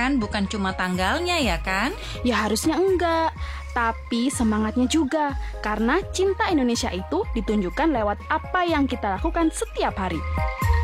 merayakan bukan cuma tanggalnya ya kan? Ya harusnya enggak, tapi semangatnya juga. Karena cinta Indonesia itu ditunjukkan lewat apa yang kita lakukan setiap hari.